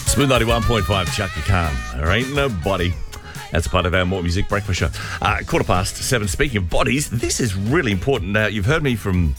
Smooth 91.5, Chaka Khan. There ain't no body. That's part of our More Music Breakfast Show. 7:15. Speaking of bodies, this is really important. Now, you've heard me from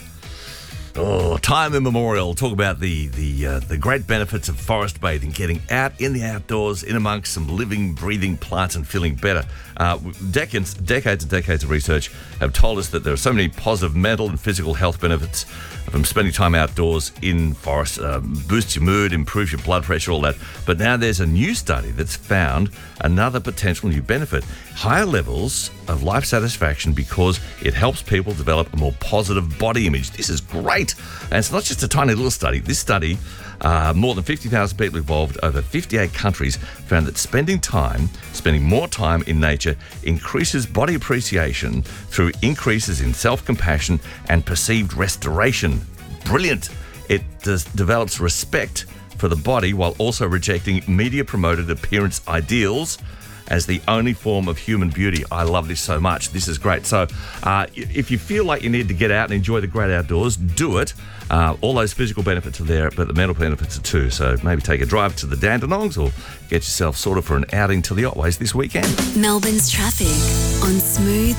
time immemorial talk about the great benefits of forest bathing, getting out in the outdoors, in amongst some living, breathing plants and feeling better. Decades and decades of research have told us that there are so many positive mental and physical health benefits from spending time outdoors in forests. Boosts your mood, improves your blood pressure, all that. But now there's a new study that's found another potential new benefit: higher levels of life satisfaction because it helps people develop a more positive body image. This is great. And it's not just a tiny little study. This study, more than 50,000 people involved over 58 countries, found that spending more time in nature increases body appreciation through increases in self-compassion and perceived restoration. Brilliant. It develops respect for the body while also rejecting media-promoted appearance ideals as the only form of human beauty. I love this so much. This is great. So if you feel like you need to get out and enjoy the great outdoors, do it. All those physical benefits are there, but the mental benefits are too. So maybe take a drive to the Dandenongs or get yourself sorted for an outing to the Otways this weekend. Melbourne's traffic on Smooth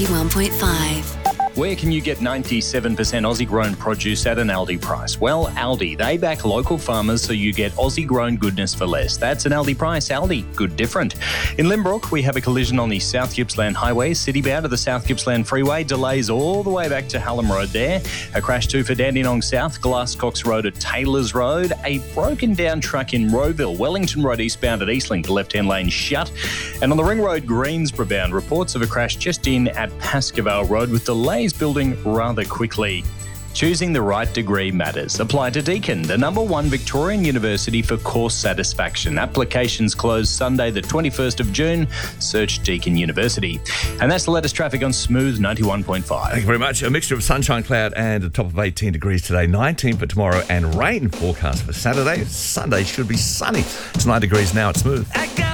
91.5. Where can you get 97% Aussie-grown produce at an Aldi price? Well, Aldi, they back local farmers so you get Aussie-grown goodness for less. That's an Aldi price. Aldi, good different. In Limbrook, we have a collision on the South Gippsland Highway, city-bound to the South Gippsland Freeway. Delays all the way back to Hallam Road there. A crash too for Dandenong South, Glasscox Road at Taylors Road. A broken-down truck in Rowville, Wellington Road eastbound at Eastlink, the left-hand lane shut. And on the Ring Road, Greensborough bound, reports of a crash just in at Pascoe Road with delays building rather quickly. Choosing the right degree matters. Apply to Deakin, the #1 Victorian university for course satisfaction. Applications close Sunday the 21st of June. Search Deakin University. And that's the latest traffic on Smooth 91.5. Thank you very much. A mixture of sunshine, cloud and a top of 18 degrees today, 19 for tomorrow and rain forecast for Saturday. Sunday should be sunny. It's 9 degrees now. It's Smooth.